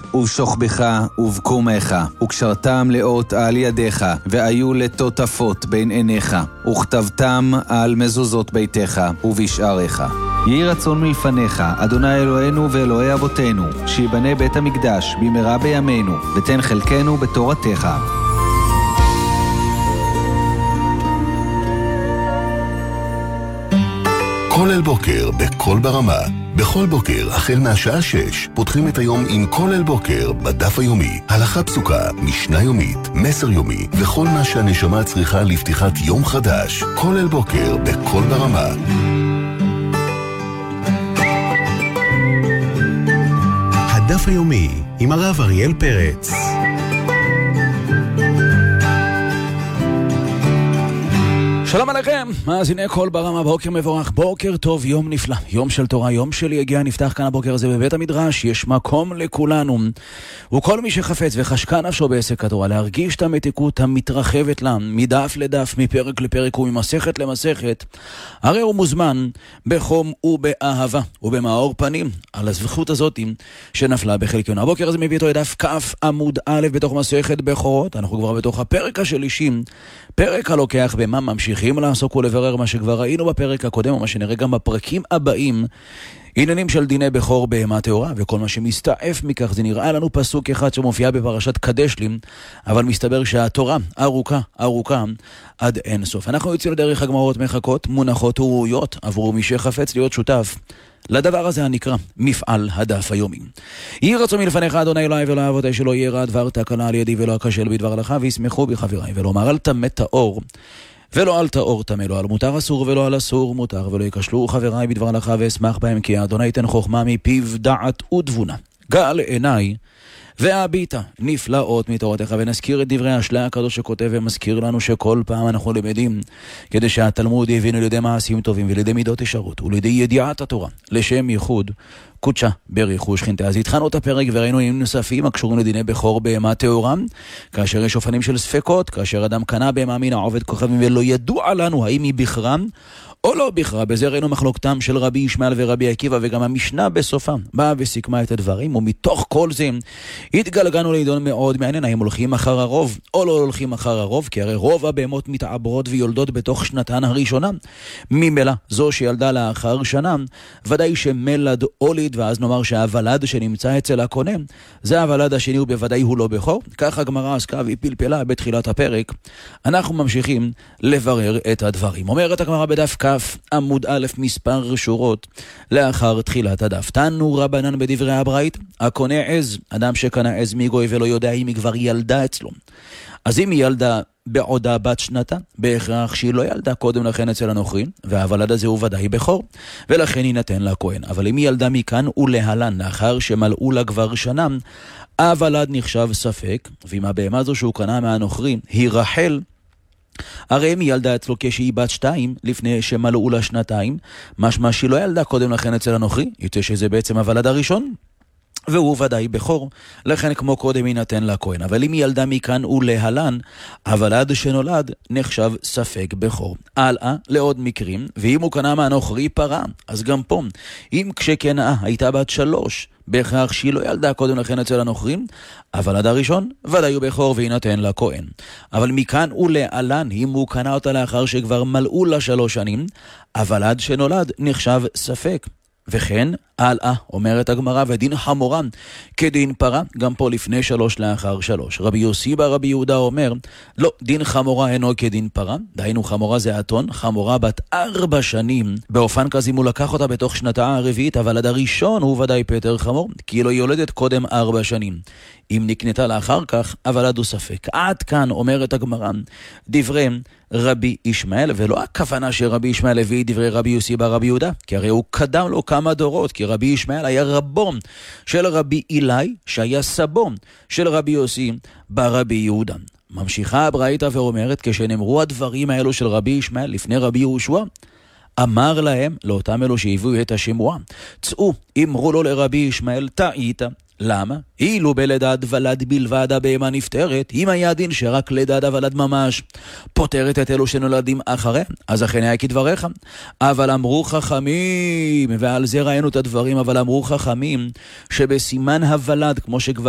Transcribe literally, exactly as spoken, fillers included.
ובשוכבך ובקומך, וקשרתם לאות על ידיך, והיו לטוטפות בין עיניך, וכתבתם על מזוזות ביתך ובשעריך. יהי רצון מלפניך, אדוני אלוהינו ואלוהי אבותינו, שיבנה בית המקדש במהרה בימינו, ותן חלקנו בתורתך. כל אל בוקר בכל ברמה. בכל בוקר, החל מהשעה שש, פותחים את היום עם כל אל בוקר בדף היומי. הלכה פסוקה, משנה יומית, מסר יומי, וכל מה שהנשמה צריכה לפתיחת יום חדש. כל אל בוקר בכל ברמה. הדף היומי עם הרב אריאל פרץ. שלום עליכם, מאזיני כל ברמה, בוקר מבורך, בוקר טוב, יום נפלא, יום של תורה, יום של יגיע. נפתח כאן הבוקר הזה בבית המדרש, יש מקום לכולנו, וכל מי שחפץ וחשקה נפשו בעסק התורה, להרגיש את המתיקות המתרחבת לה, מדף לדף, מפרק לפרק וממסכת למסכת, הרי הוא מוזמן בחום ובאהבה ובמאור פנים על הזכות הזאת שנפלה בחלקנו. הבוקר הזה מביא אותו דף כף עמוד א' בתוך מסכת בכורות. אנחנו כבר בתוך הפרק השלישי, פרק הלוקח במה ממשיכים לעסוק ולברר מה שכבר ראינו בפרק הקודם, ומה שנראה גם בפרקים הבאים, עניינים של דיני בכור בהמה טהורה, וכל מה שמסתעף מכך. זה נראה לנו פסוק אחד שמופיע בפרשת קדש לי, אבל מסתבר שהתורה ארוכה, ארוכה עד אין סוף. אנחנו יוצאים לדרך הגמרות מחכות, מונחות וראויות עבור מי שחפץ להיות שותף לדבר הזה הנקרא מפעל הדף היומי. יהי רצון מלפניך, אדוני אלוהי ואלוהי אבותיי, שלא יהיה רע דבר תקלה על ידי ולא אכשל בדבר הלכה, וישמחו בחבריי, ולומר אל תמה טהור ולא אל טהור תמה, לא על מותר אסור ולא על אסור מותר, ולא יקשלו חבריי בדבר הלכה ואשמח בהם, כי אדוני ייתן חוכמה מפיו דעת ותבונה. גל עיניי והביטה נפלאות מתורתך. ונזכיר את דברי השלה הקדוש שכותב ומזכיר לנו שכל פעם אנחנו למדים כדי שהתלמוד יבין על ידי מעשים טובים ולידי מידות ישרות ולידי ידיעת התורה לשם ייחוד קודשה בריחוש חינתה. אז התחלנו את הפרק וראינו עניינים נוספים הקשורים לדיני בכור בהמה טהורה, כאשר יש אופנים של ספקות, כאשר אדם קנה בהמה מן העובד כוכבים ולא ידוע לנו האם היא בכרה או לא בכרה. בזה ראינו מחלוקתם של רבי ישמעאל ורבי עקיבא, וגם המשנה בסופה באה וסיכמה את הדברים, ומתוך כל זה התגלגלנו לעידון מאוד מעניין, האם הולכים אחר הרוב או לא הולכים אחר הרוב, כי הרי רוב הבהמות מתעברות ויולדות בתוך שנתן הראשונה. ממילא זו שילדה לאחר שנה ודאי שמלד הוליד, ואז נאמר שהוולד שנמצא אצל הקונה זה הוולד השני ובוודאי הוא לא בכור. כך הגמרא עסקה והיא פלפלה בתחילת הפרק. אנחנו ממשיכים לברר את הדברים. אומרת הגמרא בדף כף עמוד א' מספר שורות לאחר תחילת הדף, תנו רבנן בדברי הברייתא, הקונה עז, אדם שקנה עז מגוי ולא יודע אם היא כבר ילדה אצלו, אז אם היא ילדה בעודה בת שנתה, בהכרח שהיא לא ילדה קודם לכן אצל הנוכרים, והוולד הזה הוא ודאי בכור, ולכן יינתן לה כהן. אבל אם היא ילדה מכאן ולהלן, לאחר שמלאו לה כבר שנה, הוולד נחשב ספק, ואם הבהמה זו שהוא קנה מהנוכרים היא רחל, הרי אם היא ילדה אצלו כשהיא בת שתיים, לפני שמלאו לה שנתיים, משמע שהיא לא ילדה קודם לכן אצל הנוכרי, יוצא שזה בעצם הוולד הראשון, והוא ודאי בכור, לכן כמו קודם יינתן לה כהן. אבל אם היא ילדה מכאן ולהלן, הוולד שנולד נחשב ספק בכור. הלאה לעוד מקרים, ואם הוא קנה מהנוכרי פרה, אז גם פה, אם כשקנאה הייתה בת שלוש, בהכרח שהיא לא ילדה קודם לכן אצל הנוכרים, הוולד הראשון ודאי הוא בכור ויינתן לה כהן. אבל מכאן ולהלן, אם הוא קנה אותה לאחר שכבר מלאו לה שלוש שנים, הוולד שנולד נחשב ספק. וכן, הלאה, אומרת הגמרא, ודין חמורה כדין פרה, גם פה לפני שלוש לאחר שלוש. רבי יוסי בר רבי יהודה אומר, לא, דין חמורה אינו כדין פרה, דהיינו חמורה זה אתון, חמורה בת ארבע שנים, באופן כזה אם הוא לקח אותה בתוך שנתה הרביעית, אבל עד הראשון הוא ודאי פטר חמור, כי לא יולדת קודם ארבע שנים. אם נקנתה לאחר כך, הוולד הוא ספק. עד כאן אומרת הגמרא, דברי רבי ישמעאל, ולא הכוונה שרבי ישמעאל הביא דברי רבי יוסי בר רבי יהודה, כי הרי הוא קדם לו כמה דורות, כי רבי ישמעאל היה רבו של רבי אילאי, שהיה סבו של רבי יוסי בר רבי יהודה. ממשיכה הברייתא ואומרת, כשנאמרו הדברים האלו של רבי ישמעאל לפני רבי יהושע, אמר להם, לאותם אלו שהביאו את השמועה, צאו, אמרו לו לרבי ישמעאל, טעית. למה? אילו בלידת ולד בלבד הבהמה נפטרת, אם היה דין שרק לידת הוולד ממש פותרת את אלו שנולדים אחריהם, אז אכן היה כדבריך. אבל אמרו חכמים, ועל זה ראינו את הדברים, אבל אמרו חכמים שבסימן הוולד, כמו שכבר